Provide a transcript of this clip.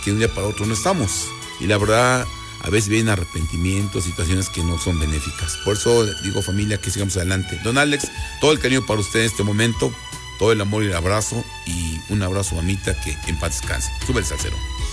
que de un día para otro no estamos. Y la verdad, a veces vienen arrepentimientos, situaciones que no son benéficas. Por eso digo, familia, que sigamos adelante. Don Alex, todo el cariño para usted en este momento, todo el amor y el abrazo, y un abrazo, mamita, que en paz descanse. Sube el salsero.